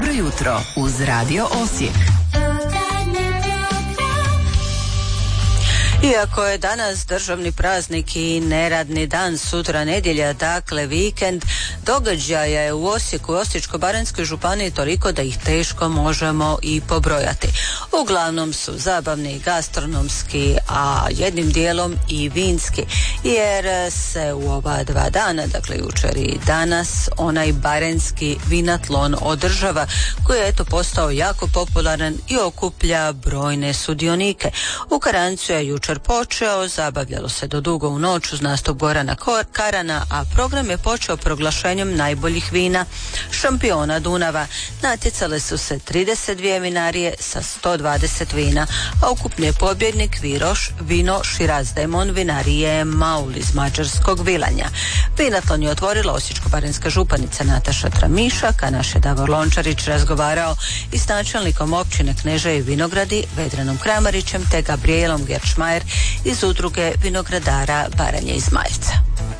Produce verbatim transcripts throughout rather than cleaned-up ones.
Dobro jutro uz Radio Osijek. Iako je danas državni praznik i neradni dan, sutra nedjelja, dakle vikend, događaja je u Osijeku i Osječko-baranjskoj županiji toliko da ih teško možemo i pobrojati. Uglavnom su zabavni i gastronomski, a jednim dijelom i vinski, jer se u ova dva dana, dakle jučer i danas, onaj baranjski vinatlon održava, koji je eto postao jako popularan i okuplja brojne sudionike. U Karancu je jučer počeo, zabavljalo se do dugo u noć uz nastup Gorana Karana, a program je počeo proglašenjem najboljih vina šampiona Dunava. Natjecale su se trideset dvije vinarije sa sto dvadeset vina, a ukupni je pobjednik Viroš, vino Širaz Demon vinarije Maul iz mađarskog Vilanja. Vinatlon je otvorila osječko-baranjska županica Nataša Tramišak, a naš je Davor Lončarić razgovarao i s načelnikom općine Kneževi Vinogradi Vedranom Kramarićem te Gabrielom Gerčmajer iz udruge vinogradara Baranje i Zmaljca.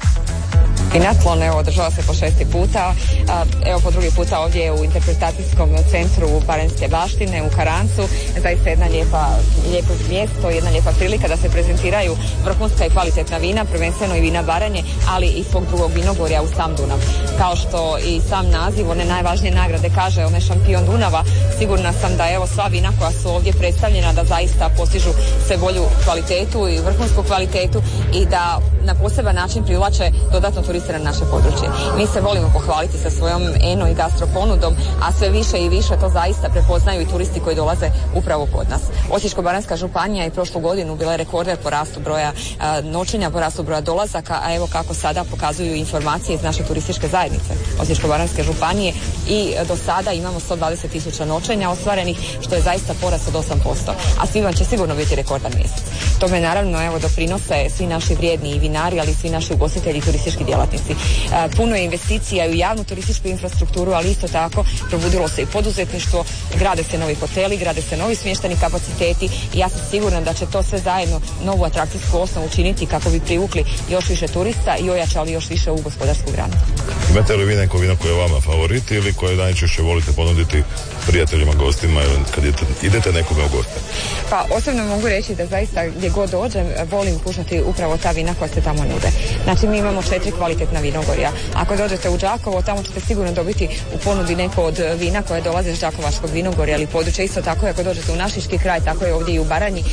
Vinatlon, evo, održava se po šesti puta, evo po drugi puta ovdje u interpretacijskom centru Baranjske baštine u Karancu. Zaista jedna lijepa, lijepo mjesto, jedna lijepa prilika da se prezentiraju vrhunska i kvalitetna vina, prvenstveno i vina Baranje, ali i svog drugog vinogorja u sam Dunav. Kao što i sam naziv one najvažnije nagrade kaže, onaj šampion Dunava, sigurna sam da evo sva vina koja su ovdje predstavljena da zaista postižu sve bolju kvalitetu i vrhunsku kvalitetu i da na poseban način privlače dodatno turiste na naše područje. Mi se volimo pohvaliti sa svojom eno i gastro ponudom, a sve više i više to zaista prepoznaju i turisti koji dolaze upravo kod nas. Osječko-baranjska županija je prošlu godinu bila rekorder po rastu broja a, noćenja, po rastu broja dolazaka, a evo kako sada pokazuju informacije iz naše turističke zajednice Osječko-baranjske županije i do sada imamo sto dvadeset tisuća noćenja ostvarenih, što je zaista porast od osam posto, a svibanj će sigurno biti rekordan mjesec. Tome naravno evo doprinose svi naši vrijedni i vinari, ali i svi naši ugostitelji i turistički djelatnici. Puno je investicija u javnu turističku infrastrukturu, ali isto tako probudilo se i poduzetništvo, grade se novi hoteli, grade se novi smještajni kapaciteti i ja sam sigurna da će to sve zajedno novu atrakcijsku osnovu učiniti kako bi privukli još više turista i ojačali još više u gospodarsku granu. Imate li vi neko vino koje je vama favorit ili koje najčešće volite ponuditi prijateljima, gostima kad idete nekome u goste? Pa osobno mogu reći da zaista gdje god dođem volim pušati upravo ta vina koja se tamo nude. Znači mi imamo četiri kvalitetna vinogorja. Ako dođete u Đakovo, tamo ćete sigurno dobiti u ponudi neko od vina koje dolaze iz Đakovačkog vinogorja ili područja. Isto tako ako dođete u Našički kraj, tako je ovdje i u Baranji.